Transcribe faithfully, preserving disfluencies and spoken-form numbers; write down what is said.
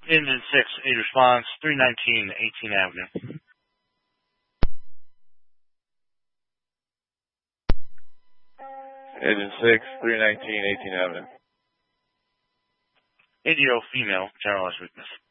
Engine six, a response, three nineteen eighteenth Avenue. Engine six, three nineteen eighteenth Avenue. A D O female, generalized weakness.